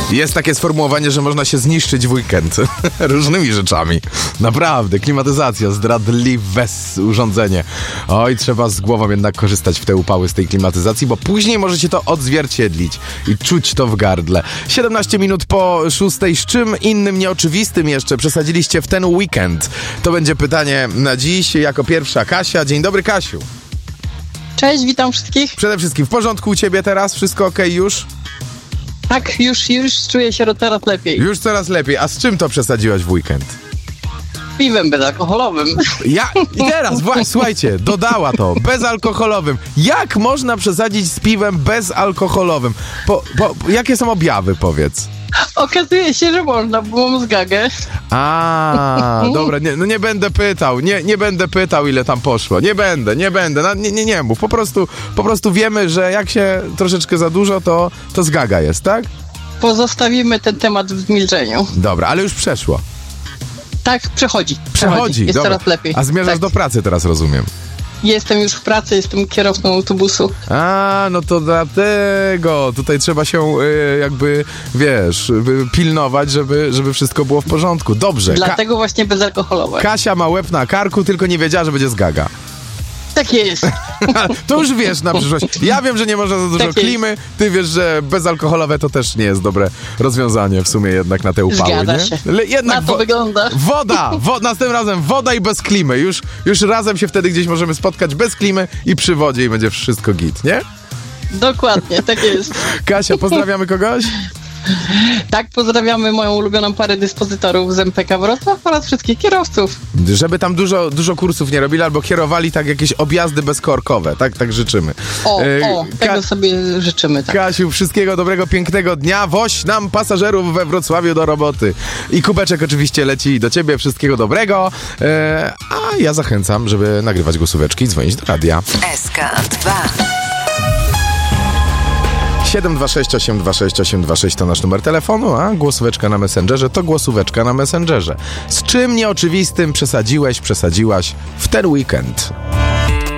Jest takie sformułowanie, że można się zniszczyć w weekend różnymi rzeczami. Naprawdę, klimatyzacja, zdradliwe urządzenie. Oj, trzeba z głową jednak korzystać w te upały z tej klimatyzacji, bo później możecie to odzwierciedlić i czuć to w gardle. 17 minut po 6. Z czym innym nieoczywistym jeszcze przesadziliście w ten weekend? To będzie pytanie na dziś. Jako pierwsza Kasia. Dzień dobry, Kasiu. Cześć, witam wszystkich. Przede wszystkim w porządku u ciebie teraz? Wszystko okej już? Tak, już czuję się coraz lepiej. Już coraz lepiej. A z czym to przesadziłaś w weekend? Piwem bezalkoholowym. I teraz, słuchajcie, dodała to, bezalkoholowym. Jak można przesadzić z piwem bezalkoholowym? Jakie są objawy, powiedz? Okazuje się, że można, bo mam zgagę. Dobra, nie będę pytał, nie będę pytał, ile tam poszło. Nie będę, nie mów. Po prostu wiemy, że jak się troszeczkę za dużo, to zgaga jest, tak? Pozostawimy ten temat w milczeniu. Dobra, ale już przeszło. Tak, przechodzi. Jest dobra. coraz lepiej. A zmierzasz tak. do pracy teraz, rozumiem. Jestem już w pracy, jestem kierowcą autobusu. No to dlatego. Tutaj trzeba się pilnować, żeby wszystko było w porządku. Dobrze. Dlatego właśnie bezalkoholowe. Kasia ma łeb na karku, tylko nie wiedziała, że będzie zgaga. Tak jest. To już wiesz na przyszłość. Ja wiem, że nie można za dużo tak klimy. Ty wiesz, że bezalkoholowe to też nie jest dobre rozwiązanie w sumie jednak na te upały, Zgadza nie? się. Jednak na to wygląda. Następnym razem woda i bez klimy. Już razem się wtedy gdzieś możemy spotkać bez klimy i przy wodzie i będzie wszystko git, nie? Dokładnie, tak jest. Kasia, pozdrawiamy kogoś? Tak, pozdrawiamy moją ulubioną parę dyspozytorów z MPK Wrocław oraz wszystkich kierowców. Żeby tam dużo kursów nie robili albo kierowali tak jakieś objazdy bezkorkowe, tak życzymy. Tego sobie życzymy. Tak. Kasiu, wszystkiego dobrego, pięknego dnia. Woź nam pasażerów we Wrocławiu do roboty. I kubeczek oczywiście leci do ciebie, wszystkiego dobrego. A ja zachęcam, żeby nagrywać głosóweczki i dzwonić do radia. SK2 726826826 to nasz numer telefonu, a głosóweczka na Messengerze to głosóweczka na Messengerze. Z czym nieoczywistym przesadziłaś w ten weekend?